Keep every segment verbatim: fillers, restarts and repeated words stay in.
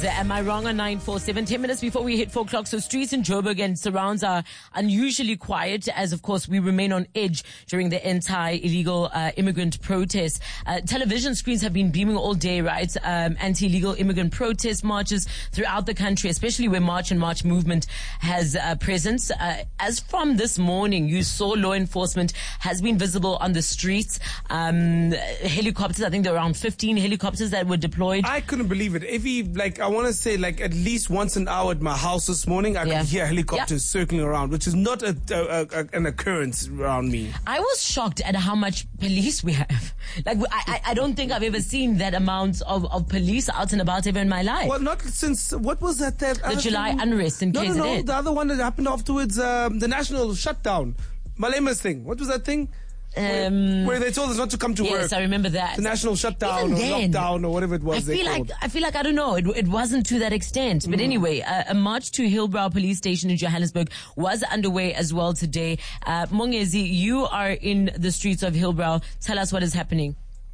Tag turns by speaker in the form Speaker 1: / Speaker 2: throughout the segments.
Speaker 1: the Am I Wrong on nine four seven. Ten minutes before we hit four o'clock. So streets in Joburg and surrounds are unusually quiet as, of course, we remain on edge during the anti-illegal uh, immigrant protests. Uh, television screens have been beaming all day, right? Um, anti-illegal immigrant protest marches throughout the country, especially where March and March movement has uh, presence. Uh, as from this morning, you saw law enforcement has been visible on the streets. Um, helicopters, I think there were around fifteen helicopters that were deployed.
Speaker 2: I couldn't believe it. Every, like, I want to say, like, at least once an hour at my house this morning, I
Speaker 1: Yeah.
Speaker 2: could hear helicopters
Speaker 1: Yeah.
Speaker 2: circling around, which is not a, a, a, an occurrence around me.
Speaker 1: I was shocked at how much police we have. Like, I, I, I don't think I've ever seen that amount of, of police out and about ever in my life.
Speaker 2: Well, not since, what was that? that
Speaker 1: The July
Speaker 2: thing?
Speaker 1: unrest in
Speaker 2: no,
Speaker 1: K Z N.
Speaker 2: No, no, the other one that happened afterwards, um, the national shutdown. Malema's thing. What was that thing? Where,
Speaker 1: Um,
Speaker 2: where they told us not to come to work.
Speaker 1: Yes, I remember that.
Speaker 2: The national shutdown
Speaker 1: Even
Speaker 2: or
Speaker 1: then,
Speaker 2: lockdown or whatever it was.
Speaker 1: I
Speaker 2: they
Speaker 1: feel like
Speaker 2: called.
Speaker 1: I feel like I don't know. It, it wasn't to that extent, but
Speaker 2: Mm.
Speaker 1: anyway, uh, a march to Hillbrow Police Station in Johannesburg was underway as well today. Uh, Mongezi, you are in the streets of Hillbrow. Tell us what is happening.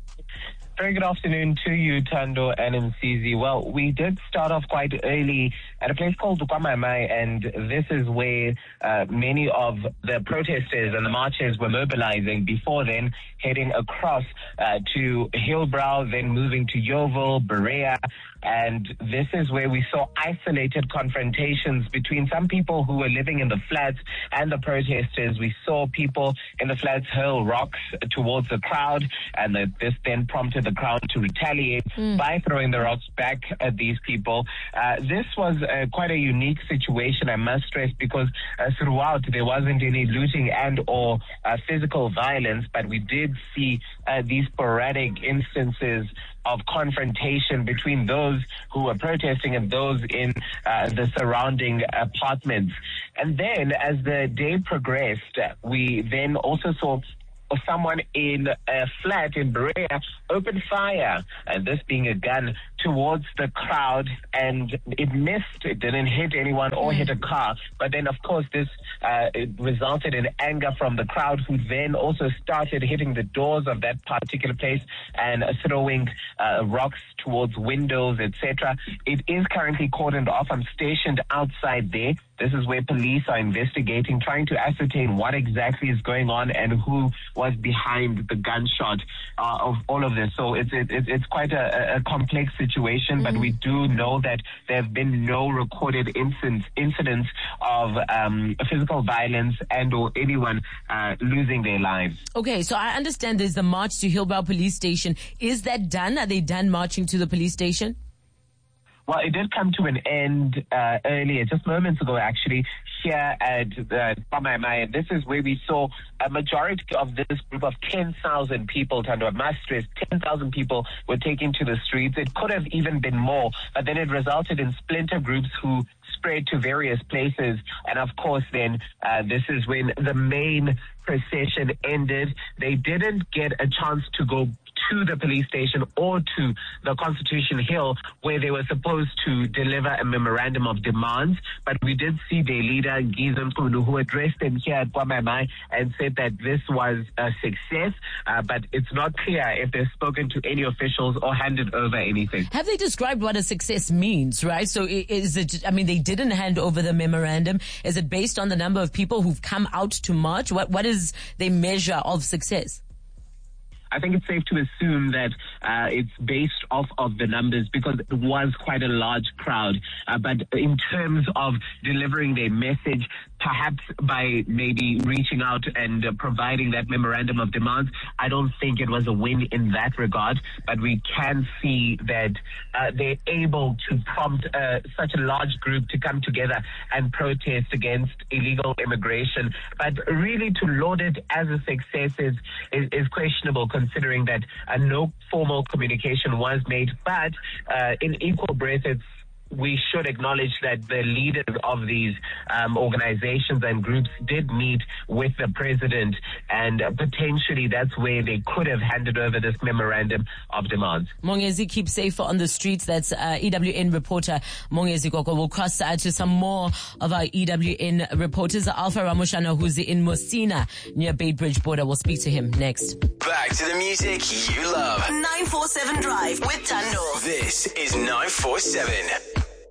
Speaker 3: Very good afternoon to you, Tando and M C Z. Well, we did start off quite early at a place called KwaMai, and this is where uh, many of the protesters and the marchers were mobilizing before then heading across uh, to Hillbrow, then moving to Yeoville, Berea, and this is where we saw isolated confrontations between some people who were living in the flats and the protesters. We saw people in the flats hurl rocks towards the crowd, and the, this then prompted the crowd to retaliate mm. by throwing the rocks back at these people. Uh, this was uh, quite a unique situation, I must stress, because uh, throughout there wasn't any looting and or uh, physical violence, but we did see uh, these sporadic instances of confrontation between those who were protesting and those in uh, the surrounding apartments. And then as the day progressed, we then also saw someone in a flat in Berea opened fire, and this being a gun, towards the crowd, and it missed. It didn't hit anyone or hit a car. But then, of course, this uh, it resulted in anger from the crowd, who then also started hitting the doors of that particular place and uh, throwing uh, rocks towards windows, et cetera. It is currently cordoned off. I'm stationed outside there. This is where police are investigating, trying to ascertain what exactly is going on and who was behind the gunshot uh, of all of this. So it's it, it's quite a, a complex situation, mm-hmm. but we do know that there have been no recorded incidents incidents of um, physical violence and or anyone uh, losing their lives.
Speaker 1: Okay, so I understand there's the march to Hillbrow Police Station. Is that done? Are they done marching to the police station?
Speaker 3: Well, it did come to an end uh, earlier, just moments ago, actually, here at uh, KwaMai. This is where we saw a majority of this group of ten thousand people, Tando, I must stress, ten thousand people were taken to the streets. It could have even been more, but then it resulted in splinter groups who spread to various places. And of course, then uh, this is when the main procession ended. They didn't get a chance to go to the police station or to the Constitution Hill, where they were supposed to deliver a memorandum of demands. But we did see their leader, Ngizwe Mqunu, who addressed them here at KwaMai and said that this was a success, uh, but it's not clear if they've spoken to any officials or handed over anything.
Speaker 1: Have they described what a success means, right? So is it, I mean, they didn't hand over the memorandum. Is it based on the number of people who've come out to march? What What is their measure of success?
Speaker 3: I think it's safe to assume that uh, it's based off of the numbers, because it was quite a large crowd. Uh, but in terms of delivering their message, perhaps by maybe reaching out and uh, providing that memorandum of demands, I don't think it was a win in that regard. But we can see that uh, they're able to prompt uh, such a large group to come together and protest against illegal immigration. But really, to laud it as a success is, is, is questionable, considering that uh, no formal communication was made. But uh, in equal breath, it's we should acknowledge that the leaders of these um, organizations and groups did meet with the president, and uh, potentially that's where they could have handed over this memorandum of demands.
Speaker 1: Mongezi, keep safer on the streets. That's uh, E W N reporter Mongezi Goko. We'll cross uh, to some more of our E W N reporters. Alpha Ramoshana, who's in Mosina near Beitbridge border. We'll speak to him next.
Speaker 4: Back to the music you love.
Speaker 5: nine four seven Drive with Tando.
Speaker 4: This is nine four seven.